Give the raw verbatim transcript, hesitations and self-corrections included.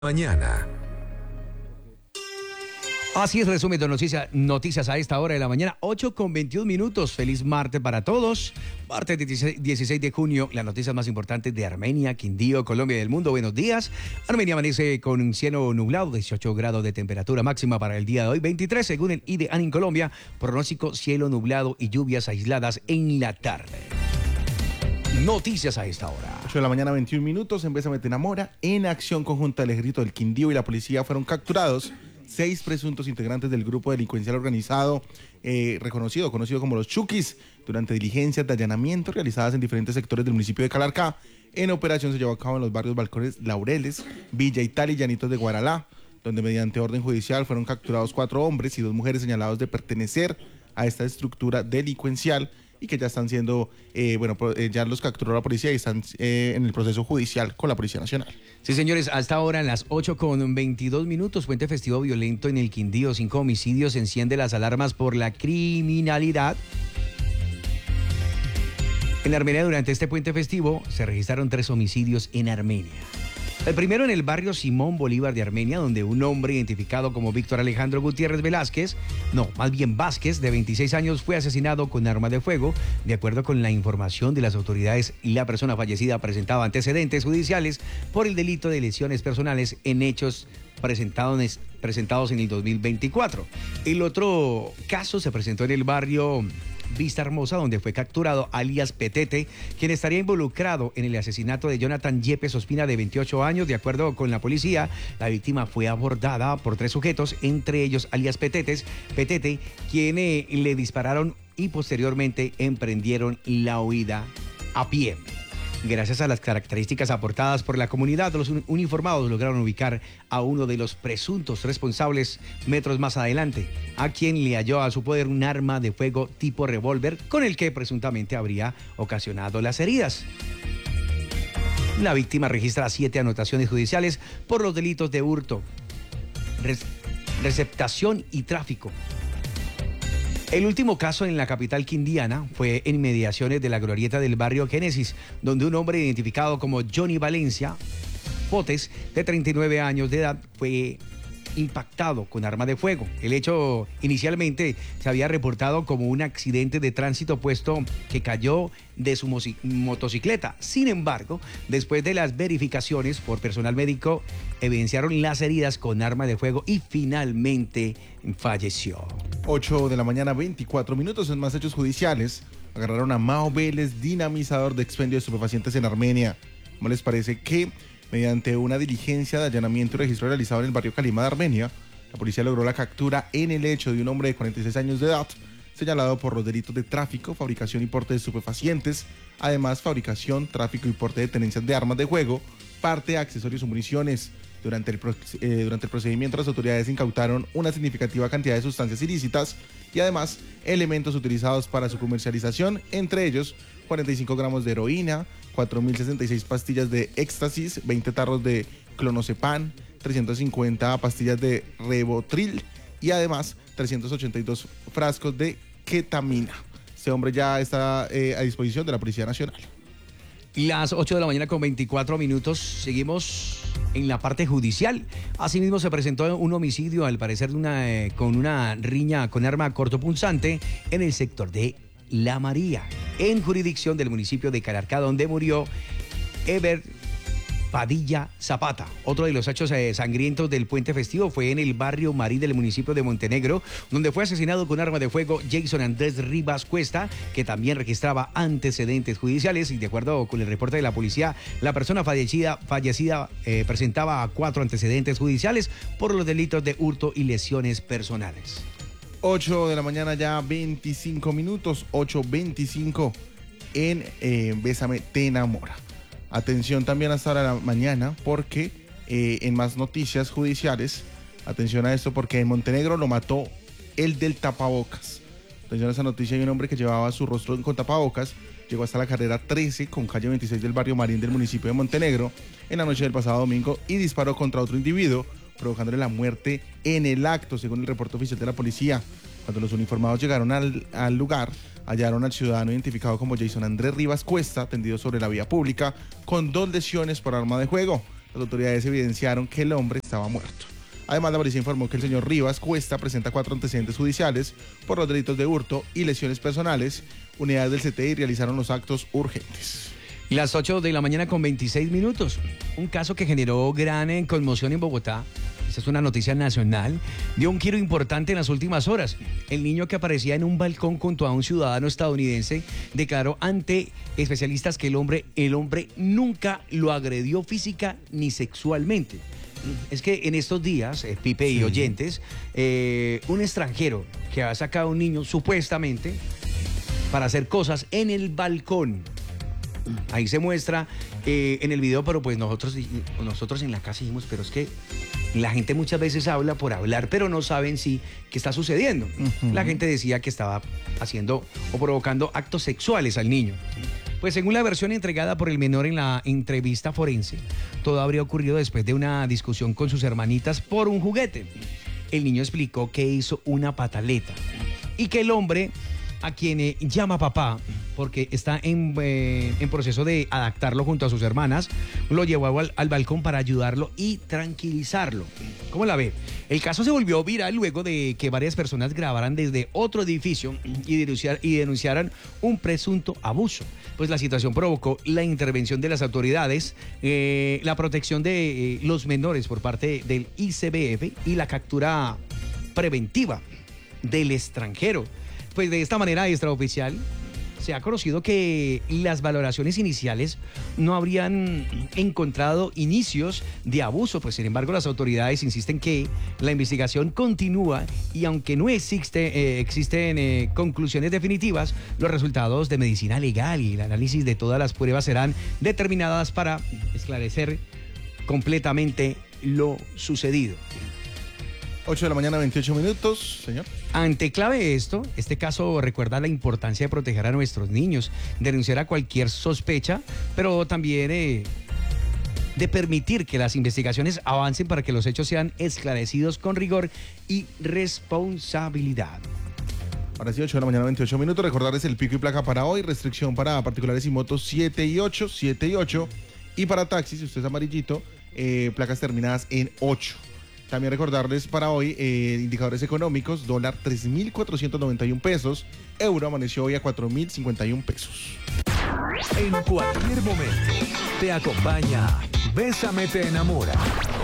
Mañana. Así es, resumen de noticias, noticias a esta hora de la mañana, ocho con veintiún minutos. Feliz martes para todos. Martes dieciséis de junio, las noticias más importantes de Armenia, Quindío, Colombia y del mundo. Buenos días. Armenia amanece con un cielo nublado, dieciocho grados de temperatura máxima para el día de hoy, veintitrés según el IDEAN en Colombia. Pronóstico cielo nublado y lluvias aisladas en la tarde. Noticias a esta hora. ocho de la mañana, veintiún minutos, en Bésame Te Enamora. En acción conjunta del Ejército del Quindío y la policía fueron capturados seis presuntos integrantes del grupo delincuencial organizado eh, reconocido, conocido como los Chukis, durante diligencias de allanamiento realizadas en diferentes sectores del municipio de Calarcá. En operación se llevó a cabo en los barrios Balcones Laureles, Villa Italia y Llanitos de Guaralá, donde mediante orden judicial fueron capturados cuatro hombres y dos mujeres señalados de pertenecer a esta estructura delincuencial y que ya están siendo, eh, bueno, eh, ya los capturó la policía y están eh, en el proceso judicial con la Policía Nacional. Sí, señores, hasta ahora en las ocho con veintidós minutos, puente festivo violento en el Quindío, cinco homicidios, enciende las alarmas por la criminalidad. En Armenia, durante este puente festivo, se registraron tres homicidios en Armenia. El primero en el barrio Simón Bolívar de Armenia, donde un hombre identificado como Víctor Alejandro Gutiérrez Velázquez, no, más bien Vázquez, de veintiséis años, fue asesinado con arma de fuego. De acuerdo con la información de las autoridades, la persona fallecida presentaba antecedentes judiciales por el delito de lesiones personales en hechos presentados, presentados en el dos mil veinticuatro. El otro caso se presentó en el barrio Vista Hermosa, donde fue capturado alias Petete, quien estaría involucrado en el asesinato de Jonathan Yepes Ospina, de veintiocho años. De acuerdo con la policía, la víctima fue abordada por tres sujetos, entre ellos alias Petetes, Petete, quienes le dispararon y posteriormente emprendieron la huida a pie. Gracias a las características aportadas por la comunidad, los uniformados lograron ubicar a uno de los presuntos responsables metros más adelante, a quien le halló a su poder un arma de fuego tipo revólver con el que presuntamente habría ocasionado las heridas. La víctima registra siete anotaciones judiciales por los delitos de hurto, receptación y tráfico. El último caso en la capital quindiana fue en inmediaciones de la glorieta del barrio Génesis, donde un hombre identificado como Johnny Valencia Potes, de treinta y nueve años de edad, fue impactado con arma de fuego. El hecho inicialmente se había reportado como un accidente de tránsito, puesto que cayó de su motocicleta. Sin embargo, después de las verificaciones por personal médico, evidenciaron las heridas con arma de fuego y finalmente falleció. ocho de la mañana, veinticuatro minutos, en más hechos judiciales. Agarraron a Mao Vélez, dinamizador de expendio de estupefacientes en Armenia. ¿Cómo les parece que mediante una diligencia de allanamiento y registro realizado en el barrio Calima de Armenia, la policía logró la captura en el hecho de un hombre de cuarenta y seis años de edad, señalado por los delitos de tráfico, fabricación y porte de estupefacientes, además fabricación, tráfico y porte de tenencias de armas de juego, parte, accesorios o municiones. Durante el, eh, durante el procedimiento, las autoridades incautaron una significativa cantidad de sustancias ilícitas y además elementos utilizados para su comercialización, entre ellos cuarenta y cinco gramos de heroína, cuatro mil sesenta y seis pastillas de éxtasis, veinte tarros de clonazepam, trescientas cincuenta pastillas de Rivotril y además trescientos ochenta y dos frascos de ketamina. Este hombre ya está eh, a disposición de la Policía Nacional. Las ocho de la mañana con veinticuatro minutos, seguimos en la parte judicial. Asimismo se presentó un homicidio, al parecer de una, eh, con una riña con arma cortopunzante en el sector de La María, en jurisdicción del municipio de Calarcá, donde murió Ever Padilla Zapata. Otro de los hechos eh, sangrientos del puente festivo fue en el barrio Marín del municipio de Montenegro, donde fue asesinado con arma de fuego Jason Andrés Rivas Cuesta, que también registraba antecedentes judiciales, y de acuerdo con el reporte de la policía, la persona fallecida, fallecida eh, presentaba cuatro antecedentes judiciales por los delitos de hurto y lesiones personales. ocho de la mañana, ya veinticinco minutos, ocho veinticinco, en eh, Bésame Te Enamora. Atención también hasta ahora de la mañana, porque eh, en más noticias judiciales, atención a esto, porque en Montenegro lo mató el del tapabocas. Atención a esa noticia, hay un hombre que llevaba su rostro con tapabocas, llegó hasta la carrera trece con calle veintiséis del barrio Marín del municipio de Montenegro en la noche del pasado domingo y disparó contra otro individuo, provocándole la muerte en el acto, según el reporte oficial de la policía. Cuando los uniformados llegaron al, al lugar, hallaron al ciudadano identificado como Jason Andrés Rivas Cuesta, tendido sobre la vía pública, con dos lesiones por arma de fuego. Las autoridades evidenciaron que el hombre estaba muerto. Además, la policía informó que el señor Rivas Cuesta presenta cuatro antecedentes judiciales por los delitos de hurto y lesiones personales. Unidades del C T I realizaron los actos urgentes. Las ocho de la mañana con veintiséis minutos. Un caso que generó gran eh, conmoción en Bogotá. Esta es una noticia nacional. Dio un giro importante en las últimas horas. El niño que aparecía en un balcón junto a un ciudadano estadounidense declaró ante especialistas que el hombre, el hombre nunca lo agredió física ni sexualmente. Es que en estos días, eh, Pipe y sí. oyentes, eh, un extranjero que ha sacado a un niño supuestamente para hacer cosas en el balcón. Ahí se muestra eh, en el video, pero pues nosotros, nosotros en la casa dijimos, pero es que la gente muchas veces habla por hablar, pero no saben si qué está sucediendo. Uh-huh. La gente decía que estaba haciendo o provocando actos sexuales al niño. Pues según la versión entregada por el menor en la entrevista forense, todo habría ocurrido después de una discusión con sus hermanitas por un juguete. El niño explicó que hizo una pataleta y que el hombre, a quien eh, llama papá, porque está en, eh, en proceso de adaptarlo junto a sus hermanas, lo llevó al, al balcón para ayudarlo y tranquilizarlo. ¿Cómo la ve? El caso se volvió viral luego de que varias personas grabaran desde otro edificio y, denunciar, y denunciaran un presunto abuso. Pues la situación provocó la intervención de las autoridades, eh, la protección de eh, los menores por parte del I C B F y la captura preventiva del extranjero. Pues de esta manera extraoficial se ha conocido que las valoraciones iniciales no habrían encontrado inicios de abuso, pues sin embargo las autoridades insisten que la investigación continúa y aunque no existe, eh, existen eh, conclusiones definitivas, los resultados de medicina legal y el análisis de todas las pruebas serán determinadas para esclarecer completamente lo sucedido. ocho de la mañana, veintiocho minutos, señor. Ante clave esto, este caso recuerda la importancia de proteger a nuestros niños, denunciar a cualquier sospecha, pero también eh, de permitir que las investigaciones avancen para que los hechos sean esclarecidos con rigor y responsabilidad. Ahora sí, ocho de la mañana, veintiocho minutos. Recordarles el pico y placa para hoy, restricción para particulares y motos siete y ocho, siete y ocho. Y para taxis, si usted es amarillito, eh, placas terminadas en ocho. También recordarles para hoy eh, indicadores económicos, dólar tres mil cuatrocientos noventa y un pesos, euro amaneció hoy a cuatro mil cincuenta y un pesos. En cualquier momento te acompaña Bésame te enamora.